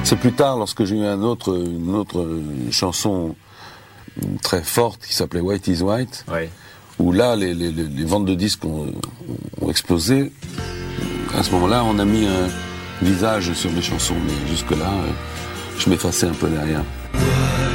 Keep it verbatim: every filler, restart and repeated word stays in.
C'est plus tard, lorsque j'ai eu un autre, une autre chanson très forte qui s'appelait White is White, ouais. où là, les, les, les ventes de disques ont, ont explosé. À ce moment-là, on a mis un visage sur mes chansons, mais jusque-là, je m'effaçais un peu derrière.